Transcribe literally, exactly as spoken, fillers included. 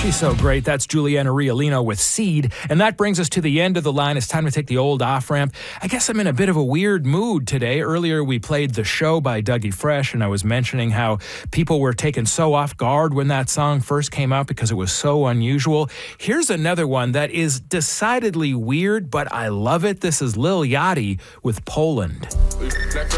She's so great. That's Juliana Riolino with Seed. And that brings us to the end of the line. It's time to take the old off-ramp. I guess I'm in a bit of a weird mood today. Earlier, we played The Show by Dougie Fresh, and I was mentioning how people were taken so off guard when that song first came out because it was so unusual. Here's another one that is decidedly weird, but I love it. This is Lil Yachty with Poland.